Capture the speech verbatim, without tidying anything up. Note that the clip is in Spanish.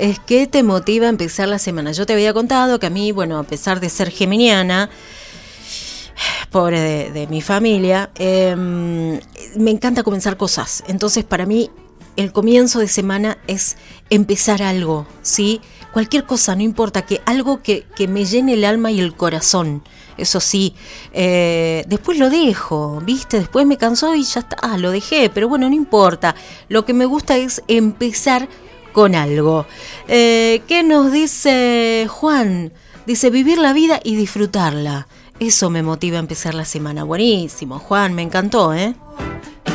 es ¿qué te motiva a empezar la semana? Yo te había contado que a mí, bueno, a pesar de ser geminiana, pobre de, de mi familia, eh, me encanta comenzar cosas. Entonces, para mí, el comienzo de semana es empezar algo, ¿sí? Cualquier cosa, no importa, que algo que, que me llene el alma y el corazón. Eso sí, eh, después lo dejo, ¿viste? Después me cansó y ya está, ah, lo dejé, pero bueno, no importa. Lo que me gusta es empezar con algo. Eh, ¿Qué nos dice Juan? Dice, vivir la vida y disfrutarla. Eso me motiva a empezar la semana. Buenísimo, Juan, me encantó, ¿eh?